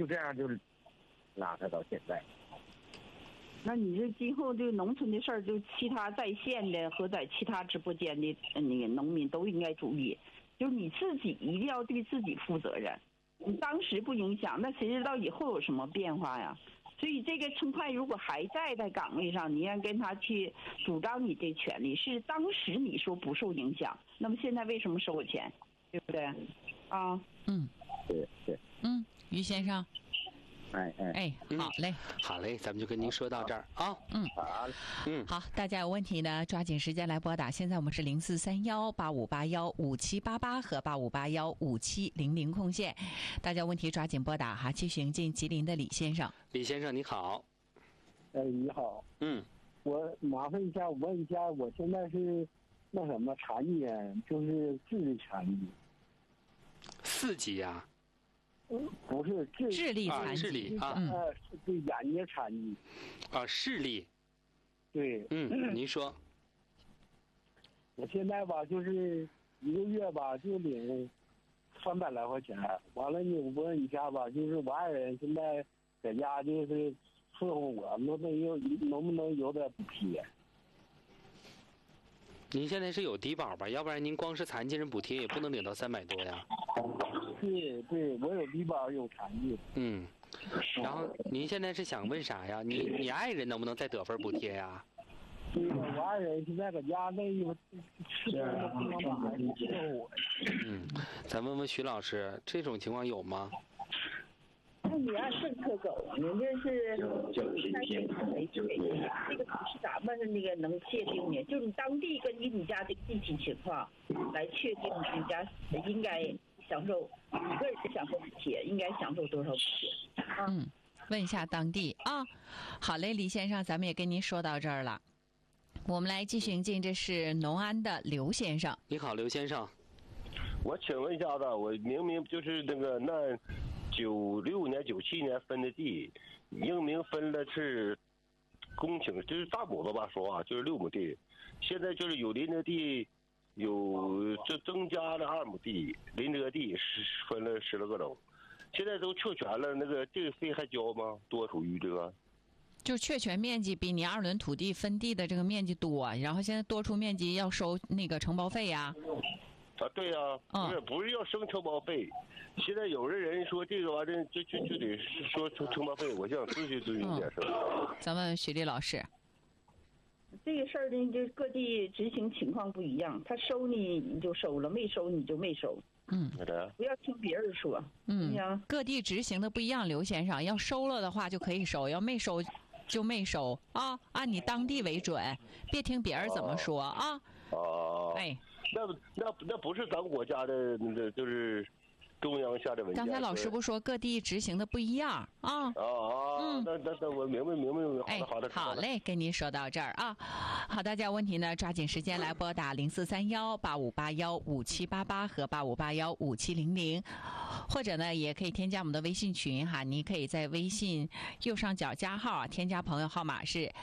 就这样就拉扯到现在。 那你这今后这个农村的事儿，就其他在线的和在其他直播间的那个农民都应该注意，就是你自己一定要对自己负责任。你当时不影响，那谁知道以后有什么变化呀？所以这个陈快如果还在岗位上，你要跟他去主张你这权利，是当时你说不受影响，那么现在为什么收我钱，对不对？啊， 对。 于先生。好嘞， 好嘞，咱们就跟您说到这儿啊。 好，大家有问题呢，抓紧时间来拨打。现在我们是043185815788和85815700空线，大家问题抓紧拨打哈。继续迎进吉林的李先生。 李先生你好。 你好。我麻烦一下，我问一下，我现在是那什么残疾人，就是智力残疾。 4级呀？ 不是智力残疾。 智力对，眼睛残疾。 视力。 对。 您说。 我现在吧，就是一个月吧，就领300来块钱。完了呢，我问一下吧，就是我爱人现在在家就是伺候我，能不能有点补贴？ 您现在是有低保吧？要不然您光是残疾人补贴也不能领到300多呀。 对，我有低保有残疾。 然后您现在是想问啥呀？你爱人能不能再得份补贴呀？ 对呀，我爱人现在搁家那个伺候我。 咱问问徐老师，这种情况有吗？ 那你按政策走，人家是开始没这个不是咱们的那个能界定的，就是你当地根据你家的具体情况来确定你家应该享受，一个人享受补贴，应该享受多少补贴？ 问一下当地啊。好嘞，李先生，咱们也跟您说到这儿了。我们来继续迎进，这是农安的刘先生。 你好，刘先生。 我请问一下子，我明明就是那96年、97年分的地，英明分的是公顷，就是大亩子吧，说话就是6亩地，现在就是有邻着地，这增加了2亩地，邻着地分了10来个整，现在都确权了，这个费还交吗？多属于这个。 就确权面积比你2轮土地分地的这个面积多，然后现在多出面积要收那个承包费呀。 对呀，不是要收承包费。现在有的人说这个玩意儿就得说承包费，我想咨询一点事儿。 咱问徐丽老师。 这个事儿呢，就各地执行情况不一样，他收你就收了，没收你就没收。不要听别人说。 各地执行的不一样，刘先生，要收了的话就可以收，要没收就没收啊，按你当地为准，别听别人怎么说啊。 那不是咱国家的就是中央下的文件。 刚才老师不说各地执行的不一样啊？ 那我明白。好的。 好嘞，跟您说到这儿啊。好，大家问题呢，抓紧时间来拨打043185815788和85815700，或者呢，也可以添加我们的微信群哈。你可以在微信右上角加号啊，添加朋友号码是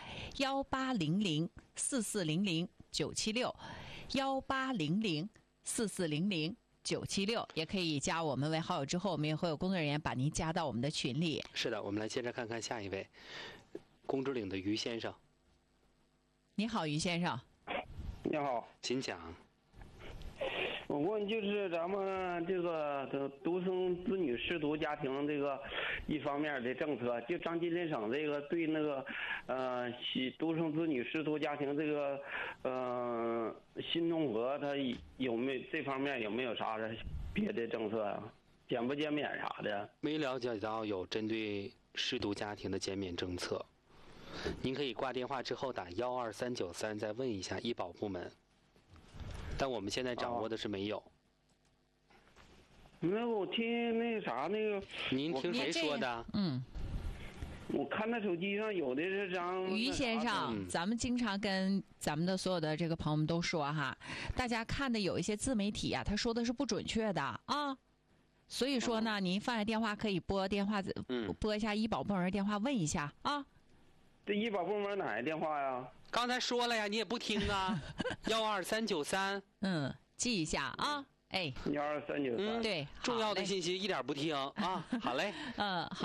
18004400-976，18004400-976，也可以加我们为好友之后，我们也会有工作人员把您加到我们的群里。 是的，我们来接着看看下一位，公主岭的于先生。 你好，于先生。 你好， 请讲。 我问就是咱们这个独生子女失独家庭这个一方面的政策，就张吉林省这个对那个独生子女失独家庭这个新农合，它有没有这方面有没有啥别的政策啊？减不减免啥的？ 没了解到有针对失独家庭的减免政策。您可以挂电话之后打12393再问一下医保部门，但我们现在掌握的是没有。 那我听那啥那个， 您听谁说的？ 我看那手机上有的是张于先生，咱们经常跟咱们的所有的这个朋友们都说哈，大家看的有一些自媒体啊，他说的是不准确的啊。所以说呢，您放下电话可以拨电话，拨一下医保部门电话问一下啊。 这医保部门哪个电话呀？ 刚才说了呀，你也不听啊。12393， 记一下啊。12393， 对， 重要的信息一点不听啊。好嘞， 好。